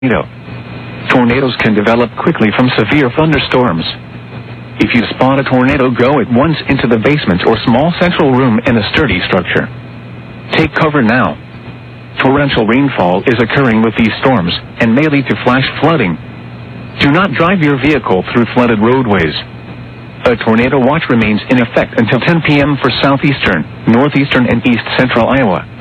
tornado. Tornadoes can develop quickly from severe thunderstorms. If you spot a tornado, go at once into the basement or small central room in a sturdy structure. Take cover now. Torrential rainfall is occurring with these storms and may lead to flash flooding. Do not drive your vehicle through flooded roadways. A tornado watch remains in effect until 10 p.m. for southeastern, northeastern, and east central Iowa.